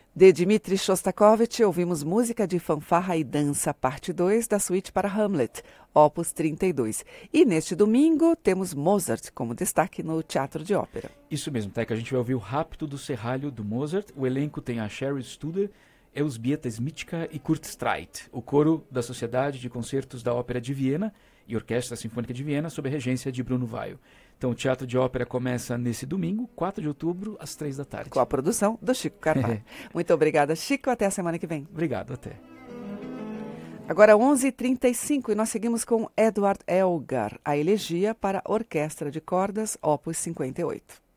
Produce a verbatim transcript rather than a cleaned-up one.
De Dmitri Shostakovich, ouvimos música de fanfarra e dança, parte dois da suíte para Hamlet, opus trinta e dois. E neste domingo temos Mozart como destaque no Teatro de Ópera. Isso mesmo, Teca. A gente vai ouvir o Rapto do Serralho do Mozart. O elenco tem a Cheryl Studer, Elżbieta Smitka e Kurt Streit. O coro da Sociedade de Concertos da Ópera de Viena e Orquestra Sinfônica de Viena, sob a regência de Bruno Vaio. Então, o Teatro de Ópera começa nesse domingo, quatro de outubro, às três da tarde. Com a produção do Chico Carvalho. Muito obrigada, Chico. Até a semana que vem. Obrigado, até. Agora, onze e trinta e cinco, e nós seguimos com Edward Elgar, a elegia para Orquestra de Cordas, opus cinquenta e oito.